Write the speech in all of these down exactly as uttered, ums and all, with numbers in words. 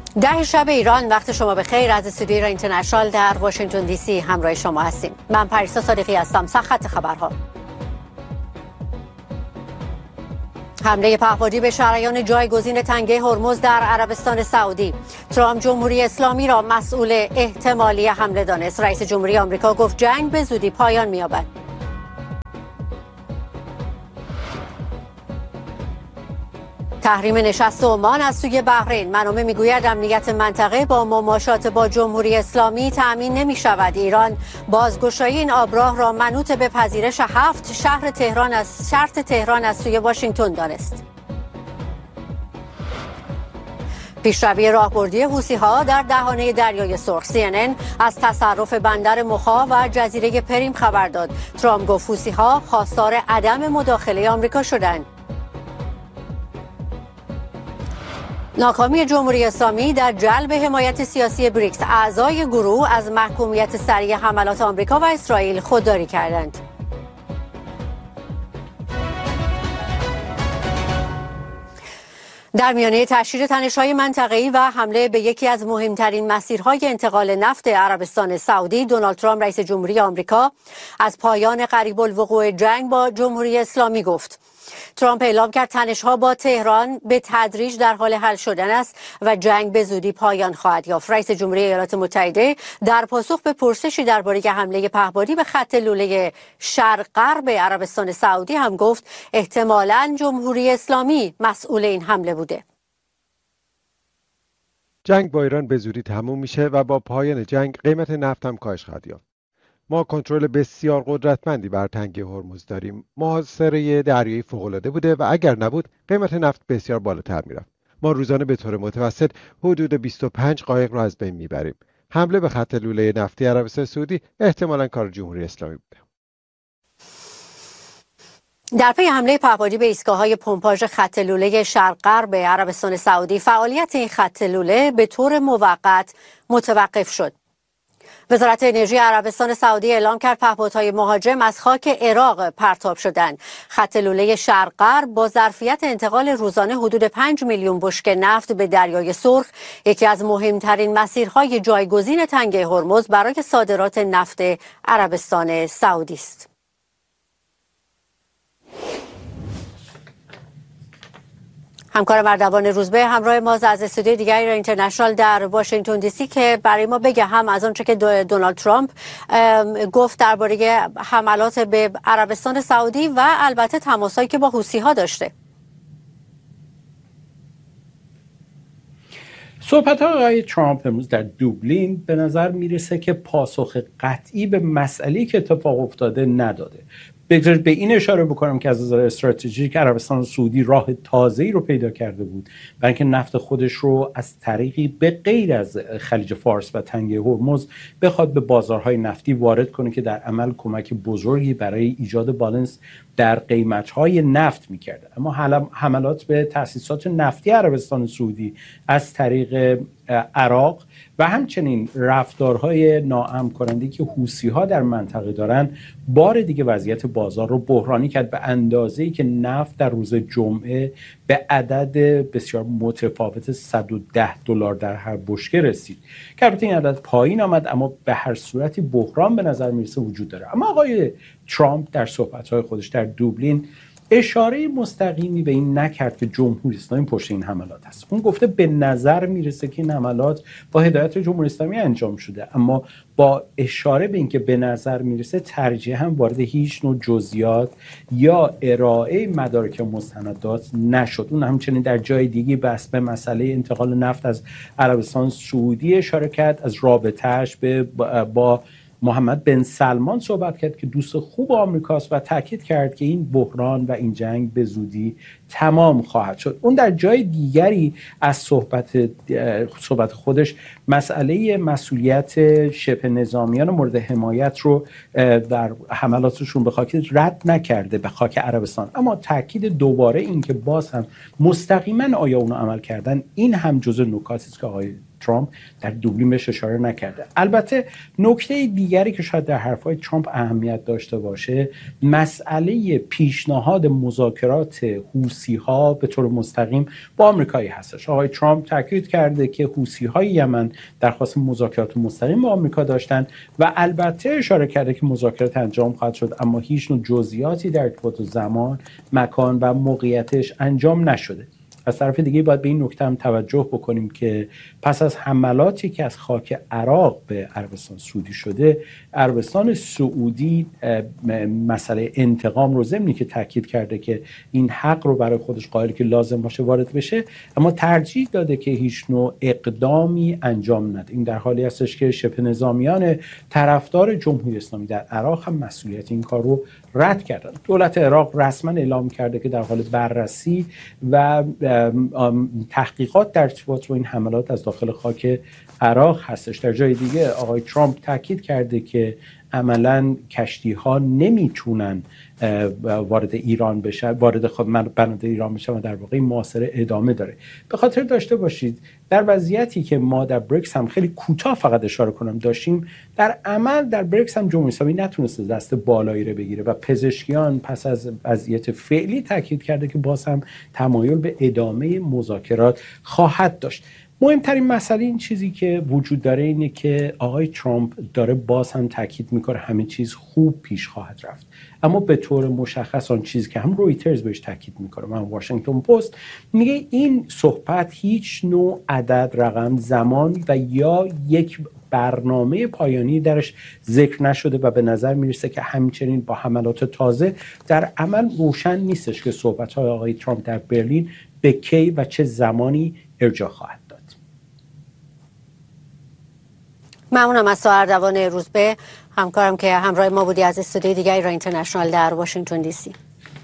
ده شب ایران، وقت شما به خیر. از استودیوی ایران اینترنشنال در واشنگتن دی سی همراه شما هستیم. من پریسا صادقی هستم. سرخط خبرها: حمله پهپادی به شهریان جایگزین تنگه هرمز در عربستان سعودی. ترامپ جمهوری اسلامی را مسئول احتمالی حمله دانست. رئیس جمهوری آمریکا گفت جنگ به زودی پایان می‌یابد. تحریم نشست عمان از سوی بحرین. منابع میگوید امنیت منطقه با مماشات با جمهوری اسلامی تأمین نمی شود. ایران بازگشایی این آبراه را منوط به پذیرش هفت شهر تهران از شرط تهران از سوی واشنگتن دانست. پیشروی راهبردی حوثی‌ها در دهانه دریای سرخ. سی ان ان از تصرف بندر مخا و جزیره پریم خبر داد. ترامپ گفت حوثی‌ها خواستار عدم مداخله آمریکا شدند. ناکامی جمهوری اسلامی در جلب حمایت سیاسی بریکس. اعضای گروه از محکومیت سریع حملات آمریکا و اسرائیل خودداری کردند. در میانه تشدید تنش‌های منطقه‌ای و حمله به یکی از مهمترین مسیرهای انتقال نفت عربستان سعودی، دونالد ترامپ رئیس جمهوری آمریکا از پایان قریب الوقوع جنگ با جمهوری اسلامی گفت. ترامپ اعلام کرد تنش‌ها با تهران به تدریج در حال حل شدن است و جنگ به زودی پایان خواهد یافت. رئیس جمهوری ایالات متحده در پاسخ به پرسشی درباره حمله پهپادی به خط لوله شرق غرب عربستان سعودی هم گفت احتمالاً جمهوری اسلامی مسئول این حمله بوده. جنگ با ایران به زودی تموم میشه و با پایان جنگ قیمت نفت هم کاهش خواهد یافت. ما کنترل بسیار قدرتمندی بر تنگه هرمز داریم. محاصره دریایی فوق‌العاده بوده و اگر نبود قیمت نفت بسیار بالاتر میرفت. ما روزانه به طور متوسط حدود بیست و پنج قایق را از بین میبریم. حمله به خط لوله نفتی عربستان سعودی احتمالاً کار جمهوری اسلامی بوده. در پی حمله پهپادی به ایستگاه‌های پمپاژ خط لوله شرق غرب عربستان سعودی، فعالیت این خط لوله به طور موقت متوقف شد. وزارت انرژی عربستان سعودی اعلام کرد پهپادهای مهاجم از خاک عراق پرتاب شدند. خط لوله شرق غرب با ظرفیت انتقال روزانه حدود پنج میلیون بشکه نفت به دریای سرخ، یکی از مهمترین مسیرهای جایگزین تنگه هرمز برای صادرات نفت عربستان سعودی است. همکار مردوان روزبه همراه ما از استودیوی دیگری ایران اینترنشنال در واشنگتن دی سی که برای ما بگه هم از آنچه که دونالد ترامپ گفت درباره حملات به عربستان سعودی و البته تماسایی که با حوثی‌ها داشته. صحبت‌های آقای ترامپ امروز در دوبلین به نظر میرسه که پاسخ قطعی به مسئله‌ای که اتفاق افتاده نداده. بگذارید به این اشاره بکنم که از نظر استراتژیک عربستان سعودی راه تازه‌ای رو پیدا کرده بود برای اینکه نفت خودش رو از طریقی به غیر از خلیج فارس و تنگه هرمز بخواد به بازارهای نفتی وارد کنه که در عمل کمک بزرگی برای ایجاد بالانس در قیمت‌های نفت می‌کرده. اما حملات به تأسیسات نفتی عربستان سعودی از طریق عراق و همچنین رفتارهای ناامن کننده که حوثی‌ها در منطقه دارن بار دیگه وضعیت بازار رو بحرانی کرد به اندازه‌ای که نفت در روز جمعه به عدد بسیار متفاوت صد و ده دلار در هر بشکه رسید که البته این عدد پایین آمد، اما به هر صورتی بحران به نظر میرسه وجود داره. اما آقای ترامپ در صحبت‌های خودش در دوبلین اشاره مستقیمی به این نکرد که جمهوری اسلامی پشت این حملات هست. اون گفته به نظر میرسه که این حملات با هدایت جمهوری اسلامی انجام شده، اما با اشاره به اینکه به نظر میرسه ترجیحاً وارد هیچ نوع جزئیات یا ارائه مدارک مستندات نشد. اون همچنین در جای دیگه بحث به مسئله انتقال نفت از عربستان سعودی اشاره کرد، از رابطه‌اش به با محمد بن سلمان صحبت کرد که دوست خوب آمریکاست و تاکید کرد که این بحران و این جنگ به زودی تمام خواهد شد. اون در جای دیگری از صحبت صحبت خودش مسئله مسئولیت شبه نظامیان مورد حمایت رو در حملاتشون به خاک رد نکرده به خاک عربستان، اما تاکید دوباره این که باز هم مستقیما آیا اونو عمل کردن، این هم جزء نکاتی است که آقای ترامپ در دوبلین بهش اشاره نکرده. البته نکته دیگری که شاید در حرفهای ترامپ اهمیت داشته باشه مسئله پیشنهاد مذاکرات حوثی‌ها به طور مستقیم با آمریکایی هستش. آقای ترامپ تاکید کرده که حوثی‌های یمن درخواست مذاکرات مستقیم با آمریکا داشتن و البته اشاره کرده که مذاکرات انجام خواهد شد، اما هیچ نوع جزئیاتی در ارتباط زمان، مکان و موقعیتش انجام نشده. از طرف دیگه باید به این نکته هم توجه بکنیم که پس از حملاتی که از خاک عراق به عربستان سعودی شده، عربستان سعودی مسئله انتقام رو ضمنی که تاکید کرده که این حق رو برای خودش قائل که لازم باشه وارد بشه، اما ترجیح داده که هیچ نوع اقدامی انجام نده. این در حالی هستش که شبه نظامیان طرفدار جمهوری اسلامی در عراق هم مسئولیت این کار رو رد کردن. دولت عراق رسما اعلام کرده که در حال بررسی و تحقیقات در ارتباط با این حملات از داخل خاک عراق هستش. در جای دیگه آقای ترامپ تاکید کرده که عملاً کشتی ها نمیتونن وارد ایران بشن، وارد خود بنادر ایران بشن و در واقع این محاصره ادامه داره. به خاطر داشته باشید در وضعیتی که ما در بریکس هم خیلی کوتاه فقط اشاره کنم داشتیم، در عمل در بریکس هم جمهوری اسلامی نتونسته دست بالایی رو بگیره و پزشکیان پس از وضعیت فعلی تاکید کرده که باز هم تمایل به ادامه مذاکرات خواهد داشت. مهمترین مسئله این چیزی که وجود داره اینه که آقای ترامپ داره باز هم تاکید میکنه همه چیز خوب پیش خواهد رفت، اما به طور مشخص آن چیزی که هم رویترز بهش تاکید میکنه و هم واشنگتن پست میگه این صحبت هیچ نوع عدد، رقم، زمان و یا یک برنامه پایانی درش ذکر نشده و به نظر میرسه که همچنین با حملات تازه در عمل روشن نیستش که صحبت‌های آقای ترامپ در برلین به کی و چه زمانی ارجاع خواهد داد. ممنونم از تو اردوان روزبه، همکارم که همراه ما بودی از استودیوی دیگه ایران اینترنشنال در واشنگتن دی سی.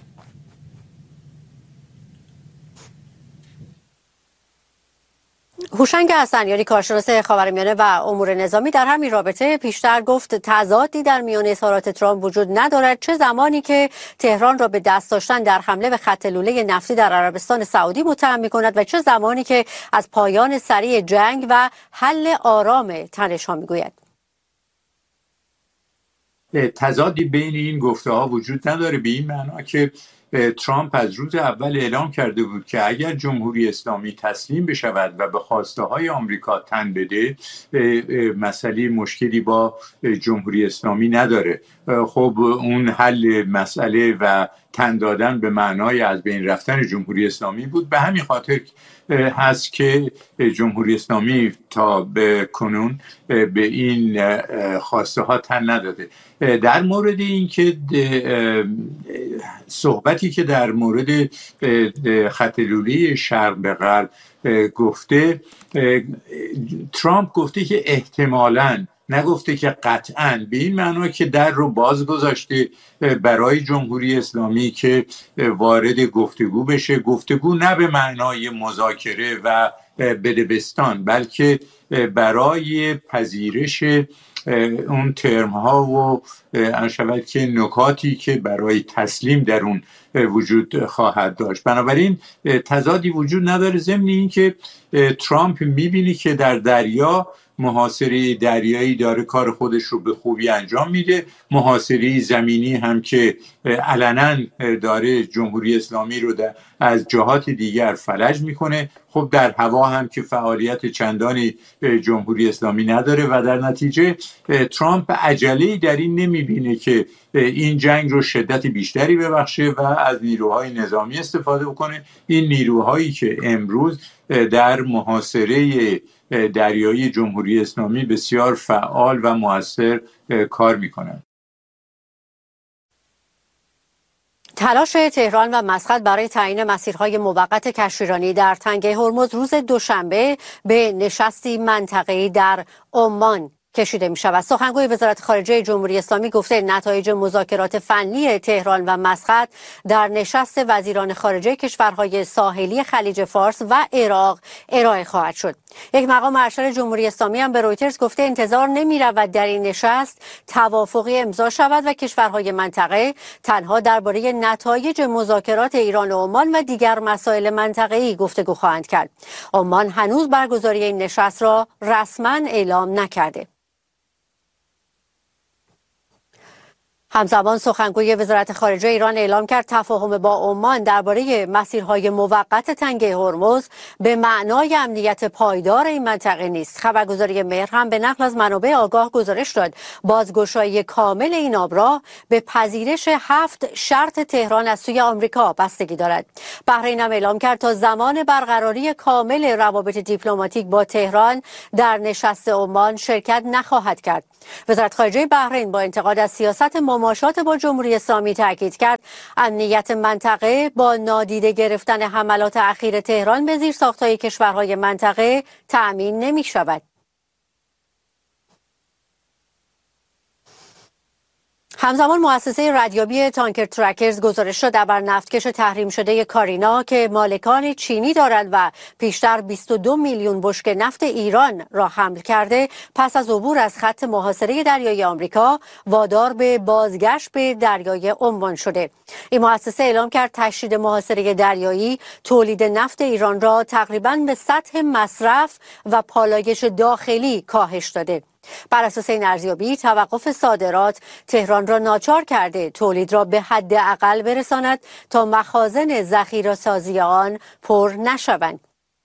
هوشنگ حسنیاری کارشناس خاورمیانه و امور نظامی در همین رابطه پیشتر گفت تضادی در میان اظهارات ترامپ وجود ندارد، چه زمانی که تهران را به دست داشتن در حمله به خط لوله نفتی در عربستان سعودی متهم می‌کند و چه زمانی که از پایان سریع جنگ و حل آرام تنش‌ها می‌گوید. تضادی بین این گفته‌ها وجود نداره، به این معنا که ترامپ از روز اول اعلام کرده بود که اگر جمهوری اسلامی تسلیم بشود و به خواسته های آمریکا تن بده، مسئله مشکلی با جمهوری اسلامی نداره. خب اون حل مسئله و تن دادن به معنای از بین رفتن جمهوری اسلامی بود. به همین خاطر هست که جمهوری اسلامی تا به کنون به این خواسته ها تن نداده. در مورد این که صحبتی که در مورد خط لوله شرق به غرب گفته، ترامپ گفته که احتمالاً، نگفته که قطعاً، به این معنا که در رو باز گذاشته برای جمهوری اسلامی که وارد گفتگو بشه. گفتگو نه به معنای مذاکره و بدبستان، بلکه برای پذیرش اون ترم ها و انشود که نکاتی که برای تسلیم در اون وجود خواهد داشت. بنابراین تضادی وجود نداره، ضمن این که ترامپ میبینی که در دریا محاصره دریایی داره کار خودش رو به خوبی انجام میده، محاصره زمینی هم که علنا داره جمهوری اسلامی رو از جهات دیگر فلج میکنه. خب در هوا هم که فعالیت چندانی جمهوری اسلامی نداره و در نتیجه ترامپ عجله‌ای در این نمیبینه که این جنگ رو شدت بیشتری ببخشه و از نیروهای نظامی استفاده بکنه. این نیروهایی که امروز در محاصره دریایی جمهوری اسلامی بسیار فعال و مؤثر کار میکنند. تلاش تهران و مسقط برای تعیین مسیرهای موقت کشتیرانی در تنگه هرمز روز دوشنبه به نشستی منطقه‌ای در عمان کشیده می شود. سخنگوی وزارت خارجه جمهوری اسلامی گفته نتایج مذاکرات فنی تهران و مسقط در نشست وزیران خارجه کشورهای ساحلی خلیج فارس و عراق ارائه خواهد شد. یک مقام ارشد جمهوری اسلامی هم به رویترز گفته انتظار نمی رود در این نشست توافقی امضا شود و کشورهای منطقه تنها درباره نتایج مذاکرات ایران و عمان و دیگر مسائل منطقه‌ای گفتگو خواهند کرد. عمان هنوز برگزاری این نشست را رسما اعلام نکرده. همزمان سخنگوی وزارت خارجه ایران اعلام کرد تفاهم با عمان درباره مسیرهای موقت تنگه هرمز به معنای امنیت پایدار این منطقه نیست. خبرگزاری مهر هم به نقل از منابع آگاه گزارش داد بازگشایی کامل این آبراه به پذیرش هفت شرط تهران از سوی آمریکا بستگی دارد. بحرین هم اعلام کرد تا زمان برقراری کامل روابط دیپلماتیک با تهران در نشست عمان شرکت نخواهد کرد. وزارت خارجه بحرین با انتقاد از سیاست مماشات با جمهوری اسلامی تاکید کرد امنیت منطقه با نادیده گرفتن حملات اخیر تهران به زیرساخت‌های کشورهای منطقه تأمین نمی شود. همزمان مؤسسه ردیابی تانکر ترکرز گزارش داد ابر نفتکش تحریم شده کارینا که مالکان چینی دارند و پیشتر بیست و دو میلیون بشکه نفت ایران را حمل کرده پس از عبور از خط محاصره دریایی آمریکا وادار به بازگشت به دریای عمان شده. این مؤسسه اعلام کرد تشدید محاصره دریایی تولید نفت ایران را تقریباً به سطح مصرف و پالایش داخلی کاهش داده. بر اساس این ارزیابی توقف صادرات تهران را ناچار کرده تولید را به حد اقل برساند تا مخازن ذخیره‌سازی آن پر نشوند.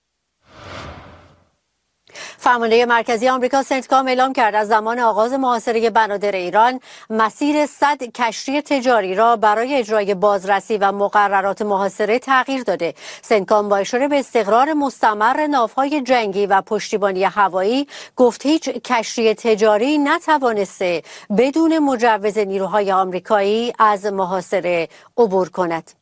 فرمانده مرکزی آمریکا سنتکام اعلام کرد از زمان آغاز محاصره بنادر ایران مسیر صد کشتی تجاری را برای اجرای بازرسی و مقررات محاصره تغییر داده. سنتکام با اشاره به استقرار مستمر ناوهای جنگی و پشتیبانی هوایی گفت هیچ کشتی تجاری نتوانسته بدون مجوز نیروهای آمریکایی از محاصره عبور کند.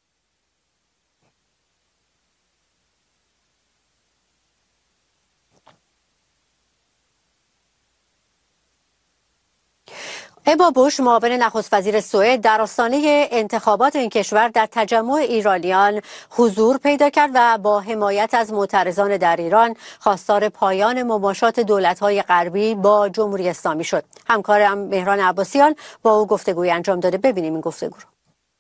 ابا بوش معاون نخست وزیر سوئد در آستانه انتخابات این کشور در تجمع ایرانیان حضور پیدا کرد و با حمایت از معترضان در ایران خواستار پایان مماشات دولت‌های غربی با جمهوری اسلامی شد. همکارم مهران عباسیان با او گفتگوی انجام داده. ببینیم این گفتگو رو.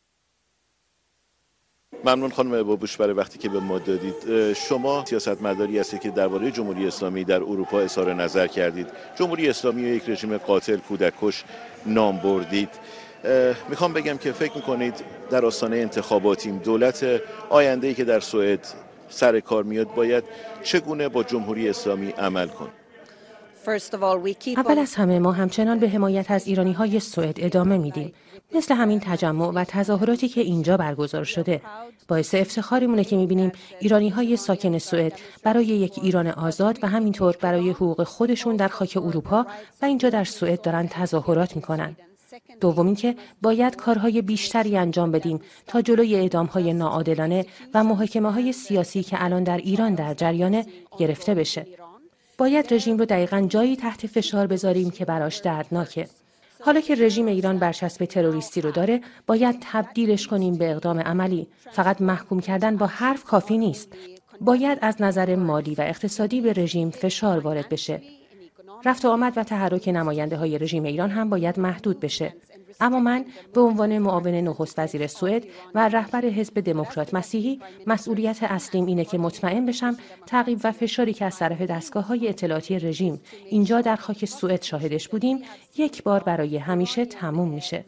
ممنون خانم ابا بوش برای وقتی که به ما دادید. شما سیاستمداری هستید که درباره جمهوری اسلامی در اروپا اظهار نظر کردید. جمهوری اسلامی و یک رژیم قاتل کودککش نام بردید. میخوام بگم که فکر میکنید در آستانه انتخاباتیم دولت آینده‌ای که در سوئد سر کار میاد باید چگونه با جمهوری اسلامی عمل کنه؟ اول از همه ما همچنان به حمایت از ایرانی‌های سوئد ادامه میدیم. مثل همین تجمع و تظاهراتی که اینجا برگزار شده. باعث افتخارمونه که می‌بینیم ایرانی‌های ساکن سوئد برای یک ایران آزاد و همینطور برای حقوق خودشون در خاک اروپا و اینجا در سوئد دارن تظاهرات میکنن. دوم اینکه باید کارهای بیشتری انجام بدیم تا جلوی اعدام‌های ناعادلانه و محاکمه‌های سیاسی که الان در ایران در جریانه گرفته بشه. باید رژیم رو دقیقاً جایی تحت فشار بذاریم که براش دردناکه. حالا که رژیم ایران برچسب تروریستی رو داره، باید تبدیلش کنیم به اقدام عملی. فقط محکوم کردن با حرف کافی نیست. باید از نظر مالی و اقتصادی به رژیم فشار وارد بشه. رفت و آمد و تحرک نماینده های رژیم ایران هم باید محدود بشه. اما من به عنوان معاون نخست وزیر سوئد و رهبر حزب دموکرات مسیحی مسئولیت اصلیم اینه که مطمئن بشم تعقیب و فشاری که از طرف دستگاه‌های اطلاعاتی رژیم اینجا در خاک سوئد شاهدش بودیم یک بار برای همیشه تموم میشه.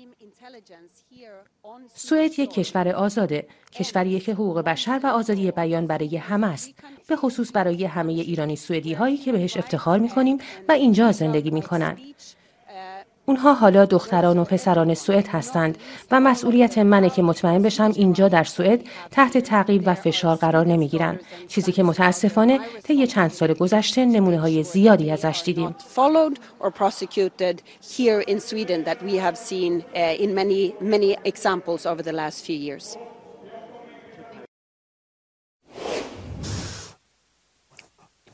سوئد یک کشور آزاده، کشوریه که حقوق بشر و آزادی بیان برای همه است، به خصوص برای همه ایرانی سوئدی هایی که بهش افتخار می‌کنیم و اینجا زندگی می‌کنند. اونها حالا دختران و پسران سوئد هستند و مسئولیت منه که مطمئن بشم اینجا در سوئد تحت تعقیب و فشار قرار نمیگیرن، چیزی که متاسفانه طی چند سال گذشته نمونه‌های زیادی ازش دیدیم.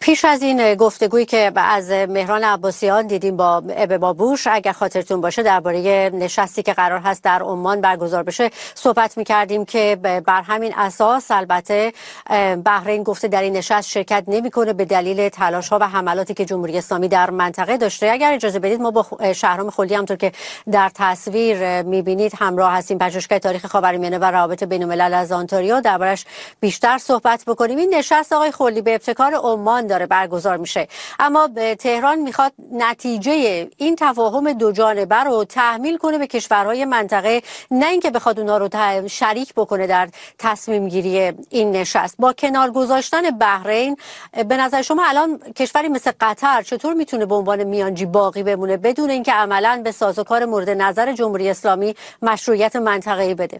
پیش از این گفتگویی که از مهران عباسیان دیدیم با ابه بابوش، اگر خاطرتون باشه درباره نشستی که قرار هست در عمان برگزار بشه صحبت می‌کردیم که بر همین اساس البته بحرین گفته در این نشست شرکت نمی‌کنه به دلیل تلاش‌ها و حملاتی که جمهوری اسلامی در منطقه داشته. اگر اجازه بدید ما با شهرام خلی همونطور که در تصویر می‌بینید همراه هستیم، پژوهشگر تاریخ خاورمیانه و روابط بین‌الملل از آنتاریو، دربارش بیشتر صحبت بکنیم. این نشست آقای خلی به ابتکار عمان داره برگزار میشه، اما به تهران میخواد نتیجه این تفاهم دو جانبه رو تحمیل کنه به کشورهای منطقه، نه اینکه بخواد اونها رو شریک بکنه در تصمیم گیری این نشست. با کنار گذاشتن بحرین، به نظر شما الان کشوری مثل قطر چطور میتونه به عنوان میانجی باقی بمونه بدون اینکه عملاً به سازوکار مورد نظر جمهوری اسلامی مشروعیت منطقه‌ای بده؟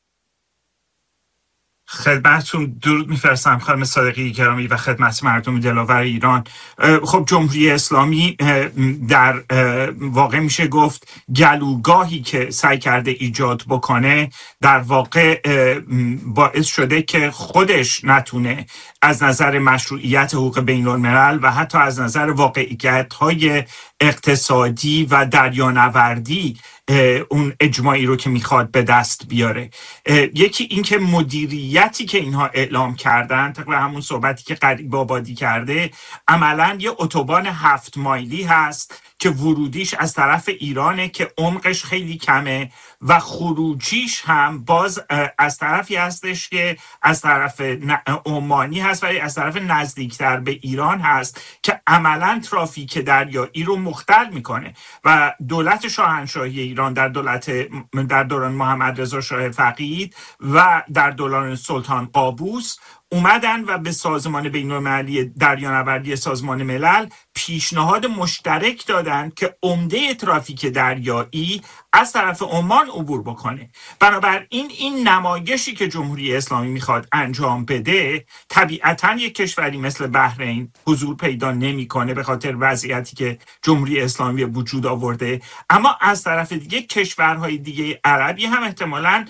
خدمتتون درود میفرستم خانم صادقی گرامی و خدمت مردم دلاور ایران. خب جمهوری اسلامی در واقع میشه گفت گلوگاهی که سعی کرده ایجاد بکنه در واقع باعث شده که خودش نتونه از نظر مشروعیت حقوق بین الملل و حتی از نظر واقعیت‌های اقتصادی و دریانوردی اون اجماعی رو که میخواد به دست بیاره. یکی این که مدیریتی که اینها اعلام کردن، طبق همون صحبتی که غریب آبادی کرده، عملاً یه اتوبان هفت مایلی هست که ورودیش از طرف ایرانه که عمقش خیلی کمه و خروجیش هم باز از طرفی هستش که از طرف عمانی هست ولی از طرف نزدیکتر به ایران هست که عملاً ترافیک دریایی رو مختل میکنه و دولت شاهنشاهی ایران در دولت در دوران محمد رضا شاه فقید و در دوران سلطان قابوس اومدن و به سازمان بین‌المللی دریانوردی سازمان ملل پیشنهاد مشترک دادن که عمده ترافیک دریایی از طرف عمان عبور بکنه. بنابراین این نمایشی که جمهوری اسلامی میخواد انجام بده طبیعتاً یک کشوری مثل بحرین حضور پیدا نمیکنه به خاطر وضعیتی که جمهوری اسلامی وجود آورده، اما از طرف دیگه کشورهای دیگه عربی هم احتمالاً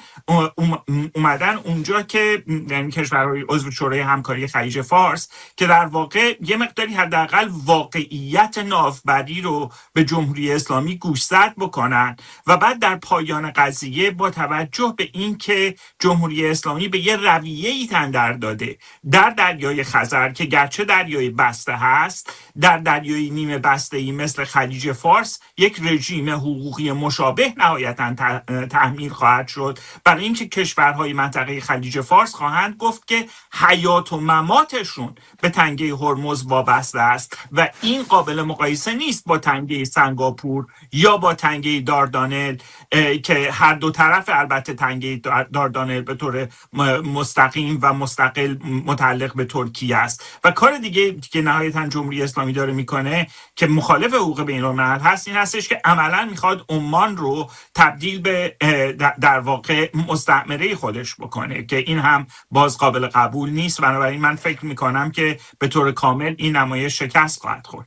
اومدن اونجا که یعنی کشورهای عضو شورای همکاری خلیج فارس که در واقع یه مقداری حداقل واقعیت ناوبری رو به جمهوری اسلامی گوشزد بکنن و بعد در پایان قضیه با توجه به این که جمهوری اسلامی به یه رویه‌ای تندر داده در دریای خزر که گرچه دریای بسته هست، در دریای نیمه بسته‌ای مثل خلیج فارس یک رژیم حقوقی مشابه نهایتاً تحمیل خواهد شد، برای اینکه کشورهای منطقه خلیج فارس خواهند گفت که حیات و مماتشون به تنگه هرمز وابسته است و این قابل مقایسه نیست با تنگه سنگاپور یا با تنگه داردانل که هر دو طرف البته تنگه داردانل به طور مستقیم و مستقل متعلق به ترکیه است. و کار دیگه که نهایتاً جمهوری اسلامی داره میکنه که مخالف حقوق بین الملل هست این هستش که عملاً میخواد عمان رو تبدیل به در واقع مستعمره خودش بکنه که این هم باز قابل قبول نیست. بنابراین من فکر میکنم که به طور کامل این نمایش شکست خواهد خورد.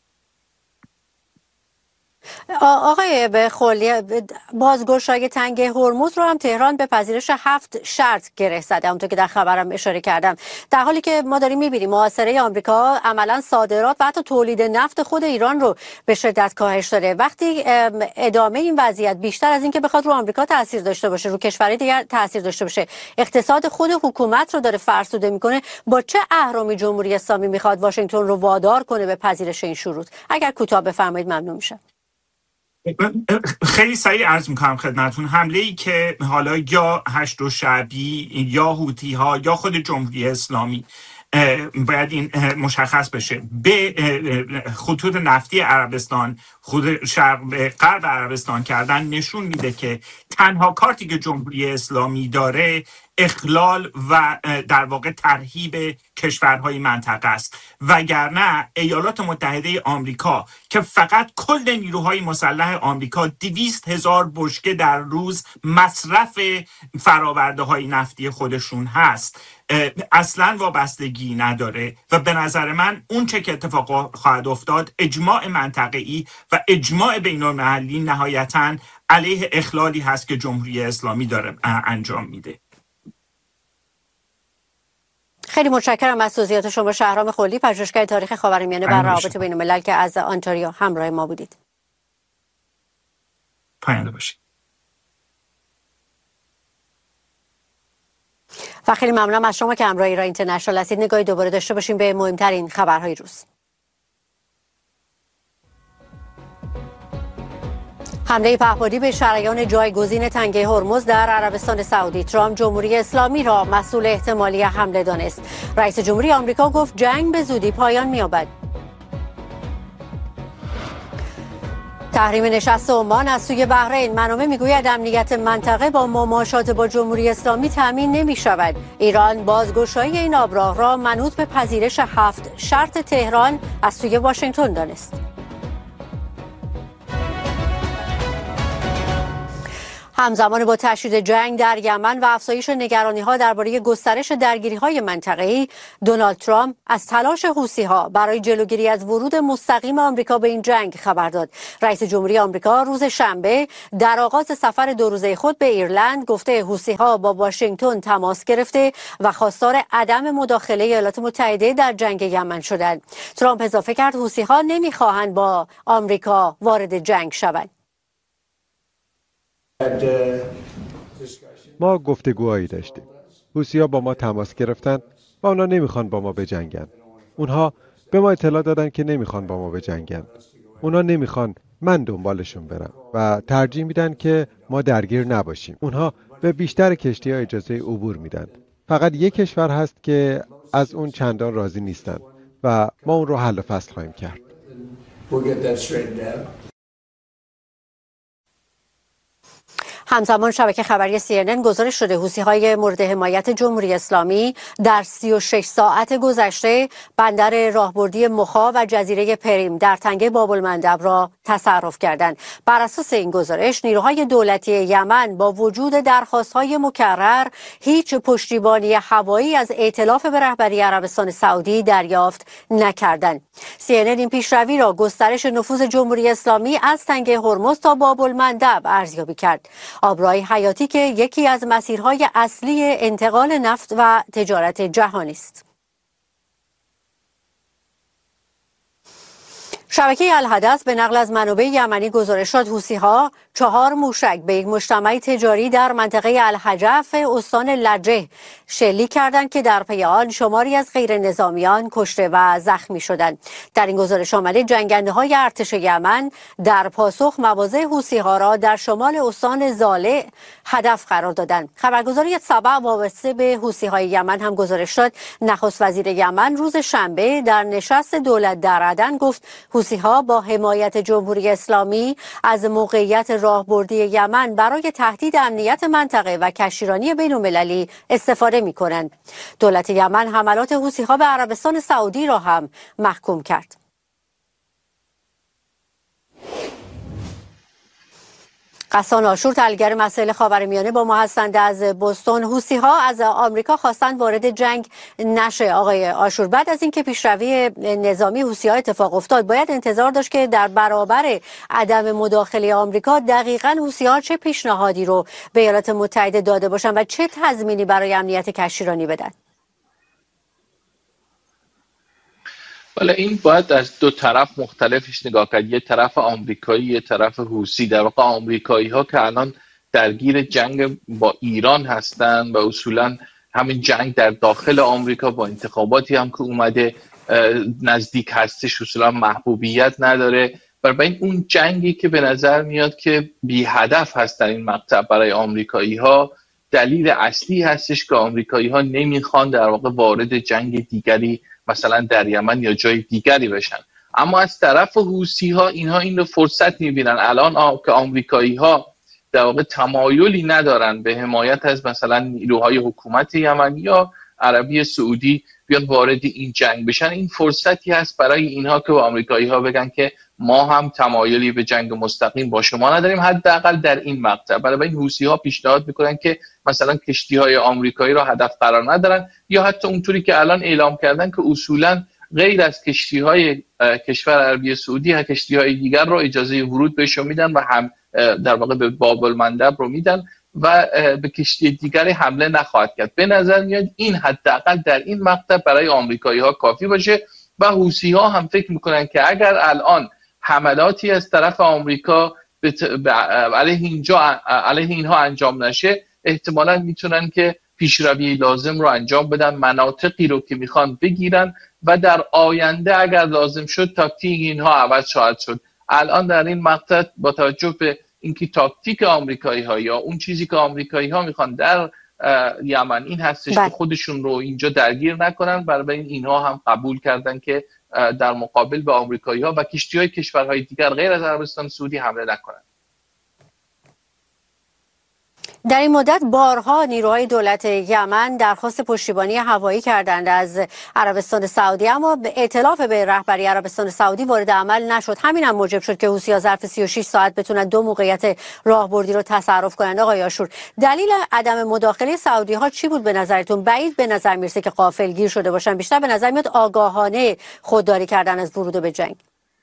آقای بخولی، بازگشایی تنگه هرمز رو هم تهران به پذیرش هفت شرط گره زده، همونطور که در خبرم اشاره کردم، در حالی که ما داریم میبینیم محاصره آمریکا عملا صادرات و حتی تولید نفت خود ایران رو به شدت کاهش داده. وقتی ادامه این وضعیت بیشتر از این که بخواد رو آمریکا تاثیر داشته باشه، رو کشورهای دیگر تاثیر داشته باشه، اقتصاد خود حکومت رو داره فرسوده میکنه، با چه اهرامی جمهوری اسلامی میخواد واشنگتن رو وادار کنه به پذیرش این شروط؟ اگر کوتاه بفرمایید ممنون میشم. خیلی سریع عرض میکنم خدمتون، حمله ای که حالا یا هشت و شعبی یا هوتی ها یا خود جمهوری اسلامی باید این مشخص بشه به خطوط نفتی عربستان، خود شرق غرب عربستان کردن نشون میده که تنها کارتی که جمهوری اسلامی داره اخلال و در واقع ترهیب کشورهای منطقه است، وگرنه ایالات متحده آمریکا که فقط کل نیروهای مسلح آمریکا دویست هزار بشکه در روز مصرف فراورده های نفتی خودشون هست، اصلا وابستگی نداره و به نظر من اون چه که اتفاق خواهد افتاد اجماع منطقه‌ای و اجماع بین‌المللی نهایتاً علیه اخلالی هست که جمهوری اسلامی داره انجام میده. خیلی متشکرم از توضیحات شما شهرام خلی، پژوهشگر تاریخ خاورمیانه و روابط بین الملل که از آنتاریو همراه ما بودید. پاینده باشید. و خیلی ممنونم از شما که همراه ایران اینترنشنال هستید. نگاهی دوباره داشته باشیم به مهمترین خبرهای روز. حمله پهپادی به شریان جایگزین تنگه هرمز در عربستان سعودی. ترامپ جمهوری اسلامی را مسئول احتمالی حمله دانست. رئیس جمهوری آمریکا گفت جنگ به زودی پایان می‌یابد. تحریم نشست عمان از سوی بحرین. منابع میگوید امنیت منطقه با مماشات با جمهوری اسلامی تامین نمی‌شود. ایران بازگشایی این آبراه را منوط به پذیرش هفت شرط تهران از سوی واشنگتن دانست. همزمان با تشدید جنگ در یمن و افزایش نگرانی‌ها درباره گسترش درگیری‌های منطقه‌ای، دونالد ترامپ از تلاش حوثی‌ها برای جلوگیری از ورود مستقیم آمریکا به این جنگ خبر داد. رئیس جمهوری آمریکا روز شنبه در آغاز سفر دو روزه خود به ایرلند گفته حوثی‌ها با واشنگتن تماس گرفته و خواستار عدم مداخله ایالات متحده در جنگ یمن شدند. ترامپ اضافه کرد حوثی‌ها نمی‌خواهند با آمریکا وارد جنگ شوند. ما گفتگوهایی داشتیم. حوثی‌ها با ما تماس گرفتند و اونا نمیخوان با ما بجنگن. اونها به ما اطلاع دادن که نمیخوان با ما بجنگن. اونا نمیخوان من دنبالشون برم و ترجیح میدن که ما درگیر نباشیم. اونها به بیشتر کشتی‌ها اجازه عبور میدن. فقط یک کشور هست که از اون چندان راضی نیستن و ما اون رو حل و فصل خواهیم کرد. همزمان شبکه خبری سی ان ان گزارش شده حوثی‌های مورد حمایت جمهوری اسلامی در سی و شش ساعت گذشته بندر راهبردی مخا و جزیره پریم در تنگه باب‌المندب را تصرف کردند. بر اساس این گزارش نیروهای دولتی یمن با وجود درخواست‌های مکرر هیچ پشتیبانی هوایی از ائتلاف به رهبری عربستان سعودی دریافت نکردند. سی ان ان این پیشروی را گسترش نفوذ جمهوری اسلامی از تنگه هرمز تا باب‌المندب ارزیابی کرد. آبراه حیاتی که یکی از مسیرهای اصلی انتقال نفت و تجارت جهانی است. شبکه الحدث به نقل از منابع یمنی گزارش داد حوثی‌ها چهار موشک به یک مجتمع تجاری در منطقه الحجف استان لجه شلیک کردند که در پی آن شماری از غیر نظامیان کشته و زخمی شدند. در این گزارش آمده جنگنده‌های ارتش یمن در پاسخ مواضع حوثی‌ها را در شمال استان زالع هدف قرار دادند. خبرگزاری سبع وابسته به حوثی‌های یمن هم گزارش داد نخست وزیر یمن روز شنبه در نشست دولت در عدن گفت حوثی‌ها با حمایت جمهوری اسلامی از موقعیت راهبردی یمن برای تهدید امنیت منطقه و کشتیرانی بین‌المللی استفاده می‌کنند. دولت یمن حملات حوثی‌ها به عربستان سعودی را هم محکوم کرد. غسان آشور تحلیلگر مسائل خاورمیانه با ما هستند از بوستون. حوثی‌ها از آمریکا خواستند وارد جنگ نشه. آقای آشور، بعد از اینکه پیشروی نظامی حوثی‌ها اتفاق افتاد باید انتظار داشت که در برابر عدم مداخله آمریکا دقیقاً حوثی‌ها چه پیشنهادی رو به ایالات متحده داده باشند و چه تضمینی برای امنیت کشتیرانی بدن؟ ولی این باید از دو طرف مختلفش نگاه کرد. یه طرف آمریکایی، یه طرف حوثی. در واقع آمریکایی ها که الان درگیر جنگ با ایران هستن و اصولا همین جنگ در داخل آمریکا با انتخاباتی هم که اومده نزدیک هستش اصولا محبوبیت نداره. برای اون جنگی که به نظر میاد که بی هدف هست در این مقطع برای آمریکایی ها، دلیل اصلی هستش که آمریکایی ها نمیخوان در واقع وارد جنگ دیگری مثلا در یمن یا جای دیگری بشن. اما از طرف حوثی ها اینها این رو فرصت میبینن الان که آمریکایی ها در واقع تمایلی ندارن به حمایت از مثلا نیروهای حکومت یمن یا عربی سعودی بیان وارد این جنگ بشن. این فرصتی هست برای اینها که با آمریکایی ها بگن که ما هم تمایلی به جنگ مستقیم با شما نداریم، حداقل در این مقطع. برای این حوثی ها پیشنهاد میکنن که مثلا کشتی های آمریکایی را هدف قرار ندارن یا حتی اونطوری که الان اعلام کردن که اصولا غیر از کشتی های کشور عربی سعودی ها کشتی های دیگر را اجازه ورود بهشون میدن و هم در واقع به باب المندب رو میدن و به کشتی دیگری حمله نخواهد کرد. به نظر میاد این حداقل در این مقطع برای آمریکایی ها کافی باشه و حوثی ها هم فکر میکنن که اگر الان حملاتی از طرف آمریکا علیه اینجا علیه اینها انجام نشه، احتمالاً میتونن که پیشروی لازم رو انجام بدن، مناطقی رو که میخوان بگیرن و در آینده اگر لازم شد تاکتیک اینها عوض خواهد شد. الان در این مقطع با توجه به اینکه تاکتیک آمریکایی ها یا اون چیزی که آمریکایی ها میخوان در یمن این هستش که خودشون رو اینجا درگیر نکنن، برای اینها هم قبول کردن که در مقابل به آمریکایی ها و کشتی های کشورهای دیگر غیر از عربستان سعودی حمله نکنن. در این مدت بارها نیروهای دولت یمن درخواست پشتیبانی هوایی کردند از عربستان سعودی، اما به ائتلاف به رهبری عربستان سعودی وارد عمل نشد. همین هم موجب شد که حوثی‌ها ظرف سی و شش ساعت بتونن دو موقعیت راهبردی رو تصرف کنند. آقای آشور، دلیل عدم مداخله سعودی ها چی بود به نظرتون؟ بعید به نظر میرسه که غافلگیر شده باشن، بیشتر به نظر میاد آگاهانه خودداری کردن از ورود به جنگ.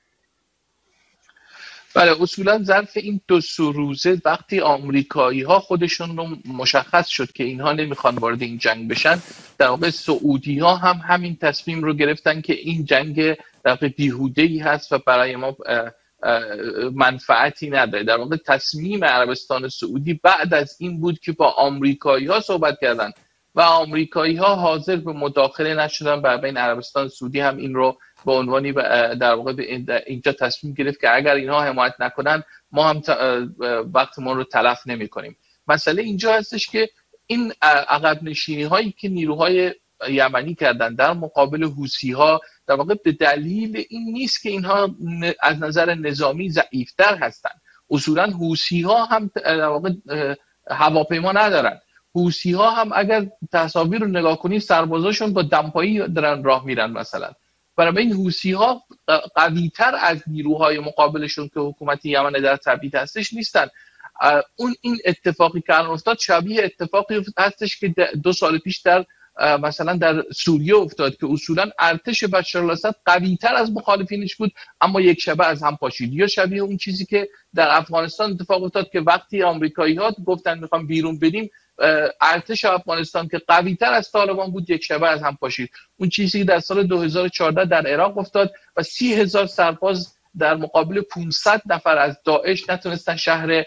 بله، اصولا ظرف این دو سه روزه وقتی آمریکایی ها خودشون رو مشخص شد که اینها نمیخوان وارد این جنگ بشن، در واقع سعودی ها هم همین تصمیم رو گرفتن که این جنگ در واقع بیهوده‌ای هست و برای ما منفعتی نداره. در واقع تصمیم عربستان سعودی بعد از این بود که با آمریکایی ها صحبت کردن و آمریکایی ها حاضر به مداخله نشدن، بر بین عربستان سعودی هم این رو به عنوانی در واقع اینجا تصمیم گرفت که اگر اینها حمایت نکنن ما هم وقتمون رو تلف نمی کنیم. مسئله اینجا هستش که این عقب نشینی هایی که نیروهای یمنی کردن در مقابل حوثی ها در واقع به دلیل این نیست که اینها از نظر نظامی ضعیفتر هستند. اصولا حوثی ها هم در واقع هواپیما ندارن. حوثی ها هم اگر تصاویر رو نگاه کنید سربازاشون با دمپایی دارن راه میرن مثلا. برای این حوثی ها قوی‌تر از نیروهای مقابلشون که حکومت یمن در تبعید هستش نیستن. اون این اتفاقی که الان افتاد شبیه اتفاقی هستش که دو سال پیش در مثلا در سوریه افتاد که اصولا ارتش بشار الاسد قوی‌تر از مخالفینش بود اما یک شبه از هم پاشید، یا شبیه اون چیزی که در افغانستان اتفاق افتاد که وقتی آمریکایی‌ها گفتن میخوام بیرون بریم، ارتش افغانستان که قوی‌تر از طالبان بود یک شبه از هم پاشید. اون چیزی که در سال دو هزار و چهارده در عراق افتاد و سی هزار سرباز در مقابل پانصد نفر از داعش نتونستن شهر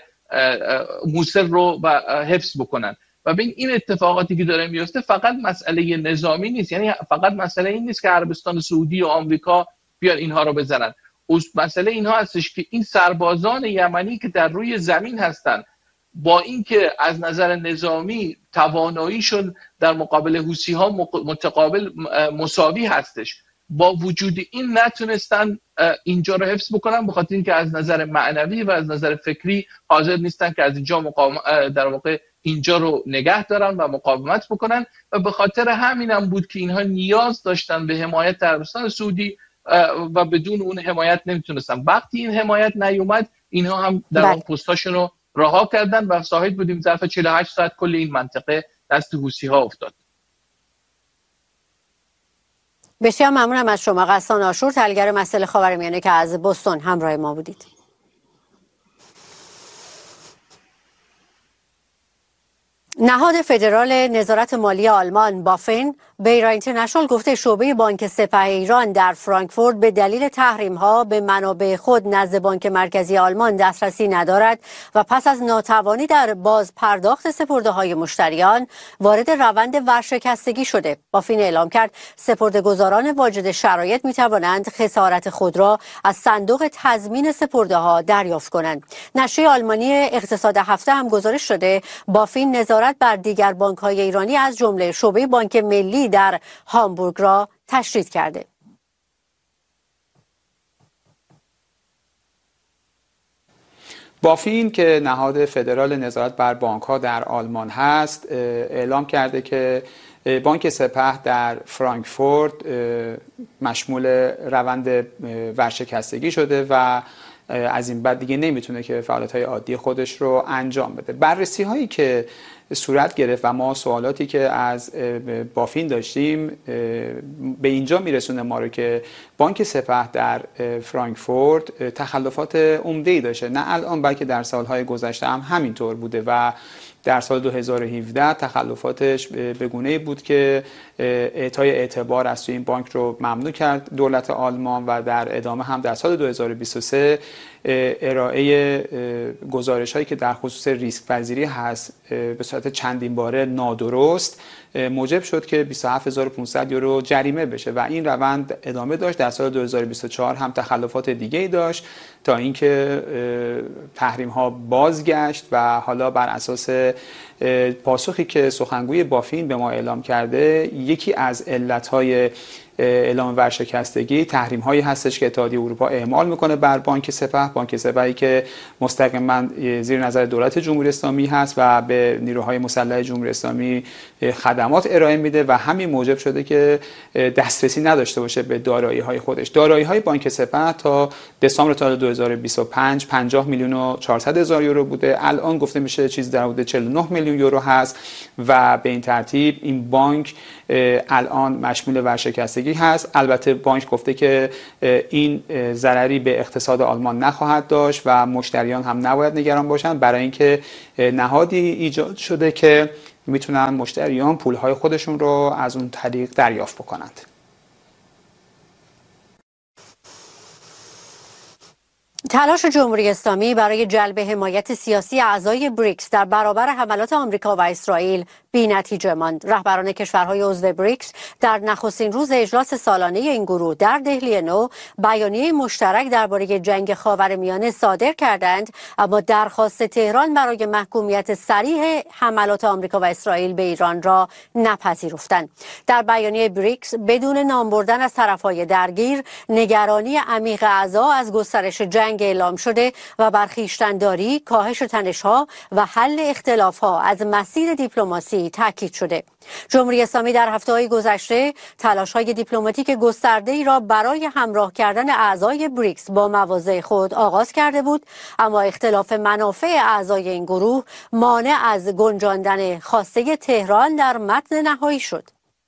موصل رو و حفظ بکنن. و ببین این اتفاقاتی که داره میفته فقط مسئله نظامی نیست، یعنی فقط مسئله این نیست که عربستان سعودی و آمریکا بیان اینها رو بزنن. مسئله اینها هستش که این سربازان یمنی که در روی زمین هستن با اینکه از نظر نظامی تواناییشون در مقابل حوثی ها متقابل مساوی هستش، با وجود این نتونستن اینجا رو حفظ بکنن، به خاطر اینکه از نظر معنوی و از نظر فکری حاضر نیستن که از اینجا مقاوم در واقع اینجا رو نگه دارن و مقاومت بکنن. و به خاطر همین هم بود که اینها نیاز داشتن به حمایت عربستان سعودی و بدون اون حمایت نمیتونستن. وقتی این حمایت نیومد اینها هم در اون پستاشون رو رها کردن و شاهد بودیم ظرف چهل و هشت ساعت کل این منطقه دست حوثی ها افتاد. بسیار ممنونم از شما غسان آشور، تحلیلگر مسائل خاورمیانه که از بوستون همراه ما بودید. نهاد فدرال نظارت مالی آلمان بافین به ایران اینترنشنال گفته شعبه بانک سپه ایران در فرانکفورت به دلیل تحریم ها به منابع خود نزد بانک مرکزی آلمان دسترسی ندارد و پس از ناتوانی در باز پرداخت سپرده های مشتریان وارد روند ورشکستگی شده. بافین اعلام کرد سپرده‌گزاران واجد شرایط می توانند خسارت خود را از صندوق تضمین سپرده ها دریافت کنند. نشریه آلمانی اقتصاد هفته هم گزارش شده بافین نظارت بر دیگر بانک های ایرانی از جمله شعبه بانک ملی در هامبورگ را تشدید کرده. بافین که نهاد فدرال نظارت بر بانک‌ها در آلمان هست اعلام کرده که بانک سپه در فرانکفورت مشمول روند ورشکستگی شده و از این بعد دیگه نمیتونه که فعالیت‌های عادی خودش رو انجام بده. بررسی هایی که صورت گرفت و ما سوالاتی که از بافین داشتیم به اینجا میرسونه ما رو که بانک سپه در فرانکفورت تخلفات عمده‌ای داشته، نه الان بلکه در سالهای گذشته هم همینطور بوده و در سال دو هزار و هفده تخلفاتش به گونه‌ای بود که اعطای اعتبار از توی این بانک رو ممنوع کرد دولت آلمان و در ادامه هم در سال دو هزار و بیست و سه ارائه گزارش هایی که در خصوص ریسک پذیری هست به صورت چندین باره نادرست موجب شد که بیست و هفت هزار و پانصد یورو جریمه بشه و این روند ادامه داشت. در سال دو هزار و بیست و چهار هم تخلفات دیگه‌ای داشت تا اینکه تحریم ها بازگشت و حالا بر اساس پاسخی که سخنگوی بافین به ما اعلام کرده، یکی از علت‌های اعلام ورشکستگی تحریم هایی هستش که اتحادیه اروپا اعمال میکنه بر بانک سپه، بانک سپهی که مستقیما زیر نظر دولت جمهوری اسلامی هست و به نیروهای مسلح جمهوری اسلامی خدمات ارائه میده و همین موجب شده که دسترسی نداشته باشه به دارایی های خودش. دارایی های بانک سپه تا دسامبر سال دو هزار و بیست و پنج پنجاه میلیون و چهارصد هزار یورو بوده، الان گفته میشه چیز در حدود چهل و نه میلیون یورو هست و به این ترتیب این بانک الان مشمول ورشکستگی هست. البته بانک گفته که این ضرری به اقتصاد آلمان نخواهد داشت و مشتریان هم نباید نگران باشند، برای اینکه نهادی ایجاد شده که میتونن مشتریان پولهای خودشون رو از اون طریق دریافت بکنند. تلاش جمهوری اسلامی برای جلب حمایت سیاسی اعضای بریکس در برابر حملات آمریکا و اسرائیل بی‌نتیجه ماند. رهبران کشورهای عضو بریکس در نخستین روز اجلاس سالانه این گروه در دهلی نو بیانیه مشترک درباره جنگ خاورمیانه صادر کردند، اما درخواست تهران برای محکومیت صریح حملات آمریکا و اسرائیل به ایران را نپذیرفتند. در بیانیه بریکس بدون نام بردن از طرفهای درگیر، نگرانی عمیق اعضا از گسترش جنگ اعلام شده و بر خویشتن‌داری، کاهش تنش‌ها و حل اختلاف‌ها از مسیر دیپلماسی تاکید شده. جمهوری اسلامی در هفته‌های گذشته تلاش‌های دیپلماتیک گسترده‌ای را برای همراه کردن اعضای بریکس با مواضع خود آغاز کرده بود، اما اختلاف منافع اعضای این گروه مانع از گنجاندن خواسته تهران در متن نهایی شد.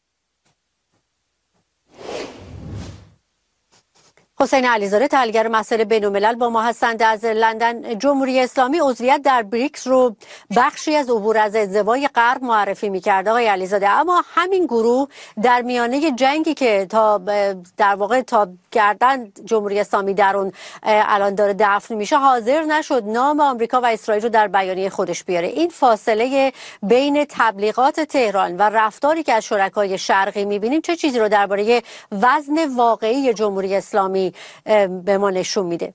حسین علیزاده، تحلیلگر مسائل بین‌الملل با ما هستند از لندن. جمهوری اسلامی عضویت در بریکس رو بخشی از عبور از انزوای غرب معرفی می‌کرد آقای علیزاده، اما همین گروه در میانه جنگی که تا در واقع تا گردن جمهوری اسلامی در اون الان داره دفن میشه حاضر نشد نام آمریکا و اسرائیل رو در بیانیه خودش بیاره. این فاصله بین تبلیغات تهران و رفتاری که از شرکای شرقی می‌بینیم چه چیزی رو درباره وزن واقعی جمهوری اسلامی به ما نشون میده؟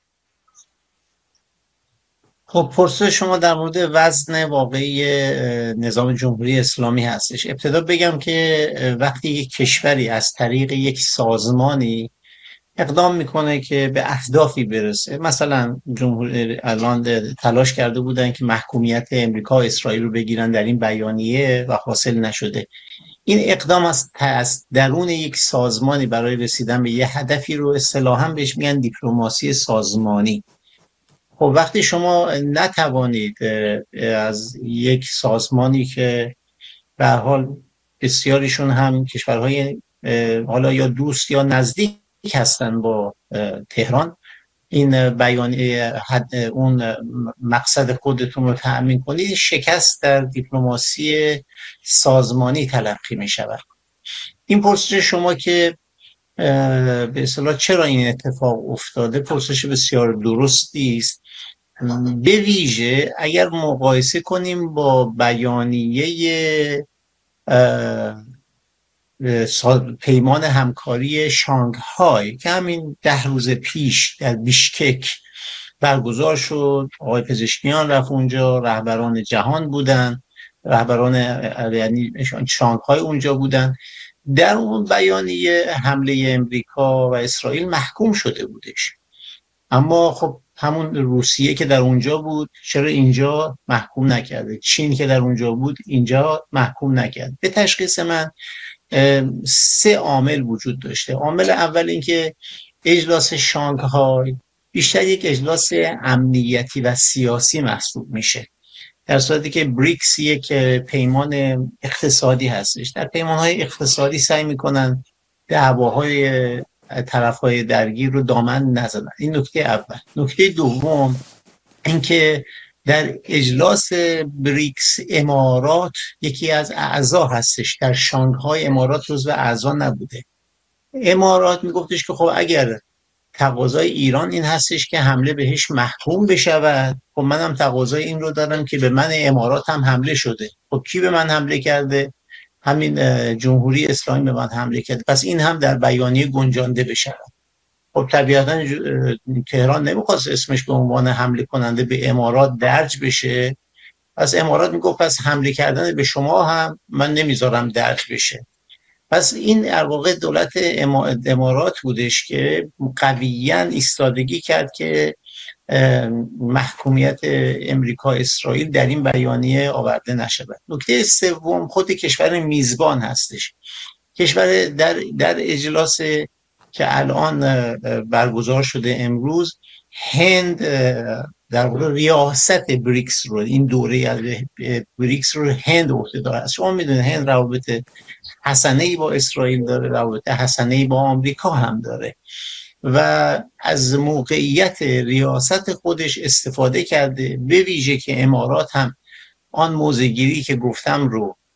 خب پرسش شما در مورد وزن واقعی نظام جمهوری اسلامی هستش. ابتدا بگم که وقتی یک کشوری از طریق یک سازمانی اقدام میکنه که به اهدافی برسه، مثلا جمهوری الان تلاش کرده بودن که محکومیت امریکا و اسرائیل رو بگیرن در این بیانیه و حاصل نشده، این اقدام از درون یک سازمانی برای رسیدن به یه هدفی رو اصطلاحاً بهش میگن دیپلماسی سازمانی. خب وقتی شما نتوانید از یک سازمانی که به هر حال بسیاریشون هم کشورهای حالا یا دوست یا نزدیک هستن با تهران، این بیانیه اون مقصد خودتون رو تأمین کنید، شکست در دیپلماسی سازمانی تلقی می شود. این پرسش شما که به اصطلاح چرا این اتفاق افتاده پرسش بسیار درستی است، به ویژه اگر مقایسه کنیم با بیانیه پیمان همکاری شانگهای که همین ده روز پیش در بیشکک برگزار شد. آقای پزشکیان رفت اونجا، رهبران جهان بودن، رهبران یعنی شانگهای اونجا بودن. در اون بیانیه حمله امریکا و اسرائیل محکوم شده بودش، اما خب همون روسیه که در اونجا بود چرا اینجا محکوم نکرده؟ چین که در اونجا بود اینجا محکوم نکرد؟ به تشخیص من سه عامل وجود داشته. عامل اول این که اجلاس شانگهای بیشتر یک اجلاس امنیتی و سیاسی محسوب میشه در صورتی که بریکس یک پیمان اقتصادی هستش. در پیمانهای اقتصادی سعی میکنن دعواهای طرفهای درگیر رو دامن نزنن. این نکته اول. نکته دوم اینکه در اجلاس بریکس امارات یکی از اعضا هستش. در شانگهای امارات جزو اعضا نبوده. امارات میگفتش که خب اگر تقاضای ایران این هستش که حمله بهش محکوم بشود، خب منم تقاضای این رو دارم که به من امارات هم حمله شده. خب کی به من حمله کرده؟ همین جمهوری اسلامی به من حمله کرده. پس این هم در بیانیه گنجانده بشود. خب طبیعتا تهران نمیخواست اسمش به عنوان حمله کننده به امارات درج بشه. پس امارات میگفت پس حمله کردن به شما هم من نمیذارم درج بشه. پس این در واقع دولت امارات بودش که قویاً ایستادگی کرد که محکومیت امریکا اسرائیل در این بیانیه آورده نشود. نکته سوم خود کشور میزبان هستش. کشور در در اجلاس که الان برگزار شده امروز، هند در واقع ریاست بریکس رو، این دوره از بریکس رو هند عهده‌دار است. شما میدونید هند روابط حسنه‌ای با اسرائیل داره، روابط حسنه‌ای با آمریکا هم داره و از موقعیت ریاست خودش استفاده کرده، به ویژه که امارات هم آن موضع‌گیری که گفتم رو